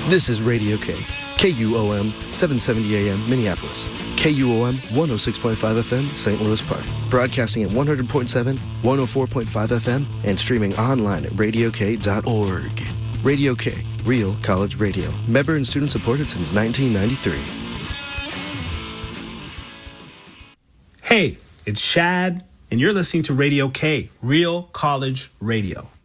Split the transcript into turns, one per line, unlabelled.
This is Radio K, KUOM 770 AM Minneapolis, KUOM 106.5 FM St. Louis Park, broadcasting at 100.7, 104.5 FM, and streaming online at radiok.org. Radio K, real college radio. Member and student supported since 1993.
Hey, it's Shad, and you're listening to Radio K, real college radio.